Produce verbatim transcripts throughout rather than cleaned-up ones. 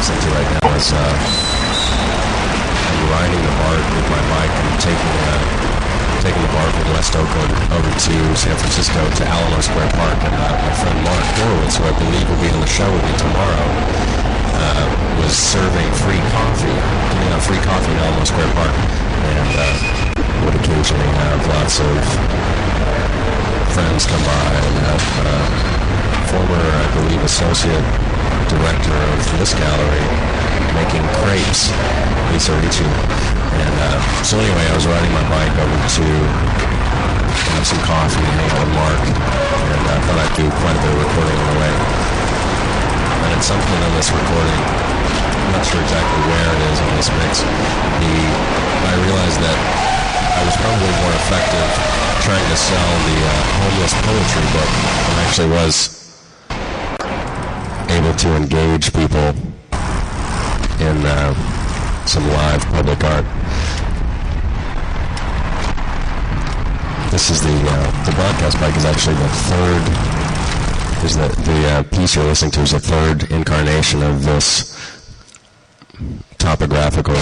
listening to right now is uh, I'm riding the BART with my bike and taking uh, taking the BART from West Oakland over to San Francisco to Alamo Square Park, and uh, my friend Mark Horowitz, who I believe will be on the show with me tomorrow, uh, was serving free coffee, giving out free coffee in Alamo Square Park, and uh, would occasionally have lots of friends come by and have uh, former, I believe, associate director of this gallery making crepes, Lisa Ricci. And uh, so anyway, I was riding my bike over to have some coffee and hang out with Mark, and I uh, thought I'd do quite a bit of recording on the way. And at some point on this recording, I'm not sure exactly where it is on this mix, the, I realized that I was probably more effective trying to sell the uh, homeless poetry book than actually was able to engage people in uh, some live public art. This is the uh, the broadcast bike is actually the third. Is the the uh, piece you're listening to is the third incarnation of this topographical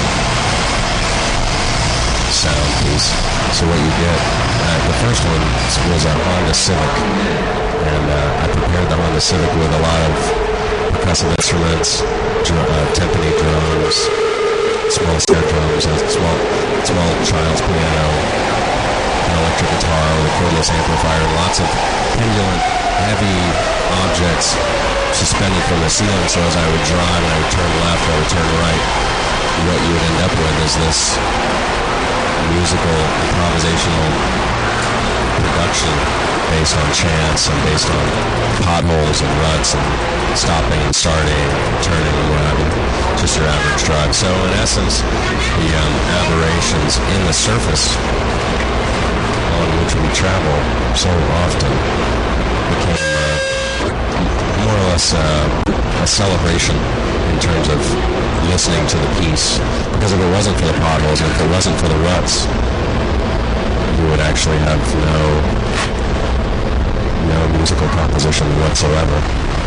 sound piece. So what you get, uh, the first one was a Honda Civic, and uh, I prepared the Honda Civic with a lot of percussive instruments, dr- uh, timpani drums, small snare drums, a small small child's piano, an electric guitar with a cordless amplifier, and lots of pendulant, heavy objects suspended from the ceiling. So as I would drive and I would turn left, I would turn right, what you would end up with is this musical, improvisational production based on chance and based on potholes and ruts and stopping and starting and turning and what have you. Just your average drive. So in essence, the um, aberrations in the surface on which we travel so often became uh, more or less uh, a celebration in terms of listening to the piece. Because if it wasn't for the potholes and if it wasn't for the ruts, you would actually have no no musical composition whatsoever.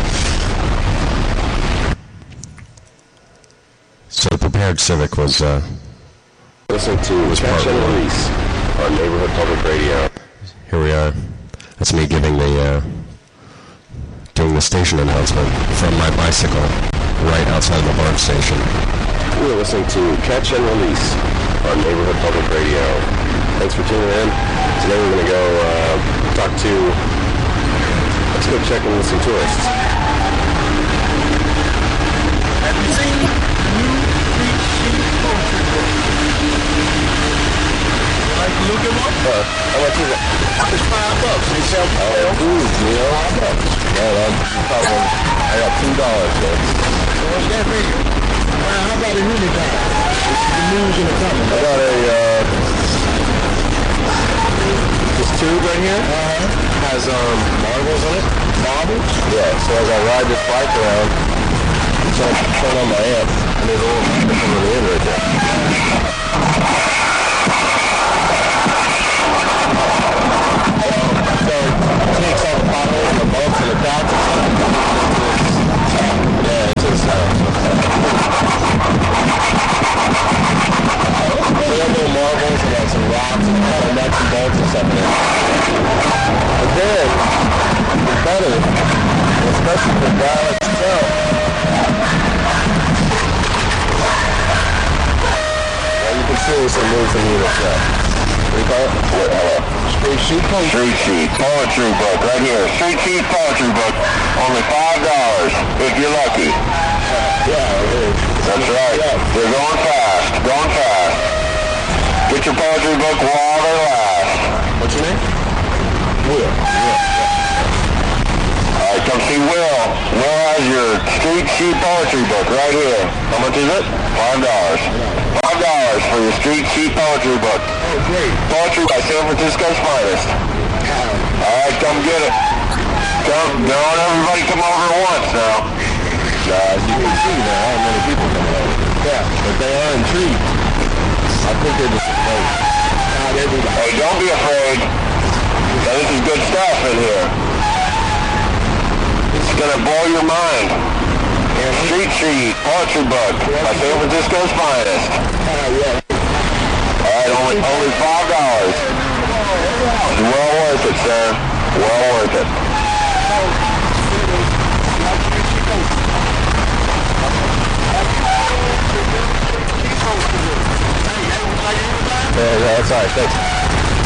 So the prepared Civic was uh, listening to was Catch part and one. Release on Neighborhood Public Radio. Here we are. That's me giving the uh, doing the station announcement from my bicycle right outside the BART station. We're listening to Catch and Release on Neighborhood Public Radio. Thanks for tuning in. Today we're going to go uh, talk to, let's go check in with some tourists. Have you seen the new Street Sheet poetry book? Like to look at one? Uh, how much is it? It's five bucks. They sell for Oh, ooh, you know, five bucks. Yeah, I'm probably, I got two dollars, man. So what's that figure? Well, how about a unicorn? This is the news in the company. I got a, uh, this tube right here has um, marbles in it. Marbles? Yeah, so as I ride this bike around, so I can turn on my amp, and there's a little microphone on the end right there. So it takes all the potholes and the bumps and the cracks and stuff. Yeah, it's just sound. So there are little marbles and like some rocks and kind of nuts and bolts and stuff in it. But then, it's better, especially for a guy like yourself. Now you can seriously move some units now. What do you call it? What, uh, Street Sheet Poetry? Street Sheet Poetry Book, right here. Street Sheet Poetry Book, only five dollars, if you're lucky. Yeah, it is. That's right. They're going fast, going fast. Get your poetry book while they last. What's your name? Will. All right, come see Will. Will has your Street Sheet Poetry Book right here. How much is it? Five dollars. Five dollars for your Street Sheet Poetry Book. Oh, great. Poetry by San Francisco's finest. All right, come get it. Come, don't everybody come over at once now. Uh, as you can see, there aren't many people coming over. Yeah, but they are intrigued. I think they're just afraid. Not everybody. Hey, don't be afraid. Now, this is good stuff in here. It's gonna blow your mind. Street Street Poetry Book by San Francisco's finest. All right, only only five dollars. Well worth it, sir. Well worth it. Yeah, that's all right. Thanks.